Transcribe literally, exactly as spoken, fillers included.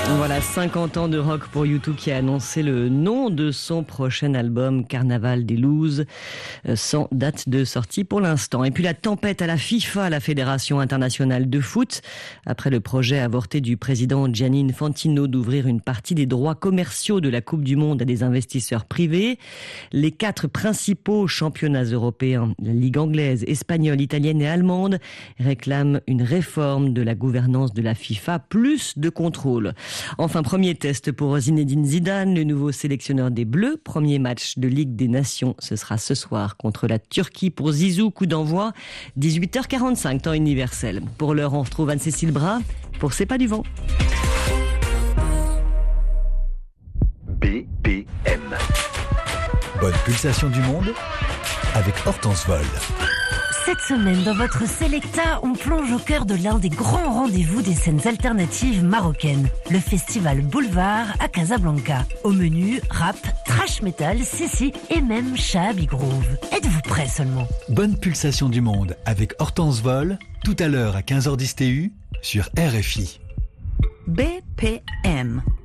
Voilà, cinquante ans de rock pour U deux qui a annoncé le nom de son prochain album, Carnaval des Looses, sans date de sortie pour l'instant. Et puis la tempête à la FIFA, la Fédération internationale de foot, après le projet avorté du président Gianni Infantino d'ouvrir une partie des droits commerciaux de la Coupe du Monde à des investisseurs privés. Les quatre principaux championnats européens, la Ligue anglaise, espagnole, italienne et allemande, réclament une réforme de la gouvernance de la FIFA, plus de contrôle. Enfin, premier test pour Zinedine Zidane, le nouveau sélectionneur des Bleus. Premier match de Ligue des Nations, ce sera ce soir contre la Turquie pour Zizou. Coup d'envoi, dix-huit heures quarante-cinq, temps universel. Pour l'heure, on retrouve Anne-Cécile Bras pour C'est pas du vent. B P M. Bonne pulsation du monde avec Hortense Vol. Cette semaine, dans votre Selecta, on plonge au cœur de l'un des grands rendez-vous des scènes alternatives marocaines, le festival Boulevard à Casablanca. Au menu, rap, trash metal, sissi et même Shahabi Groove. Êtes-vous prêts seulement ? Bonne pulsation du monde avec Hortense Vol, tout à l'heure à quinze heures dix T U sur R F I. B P M.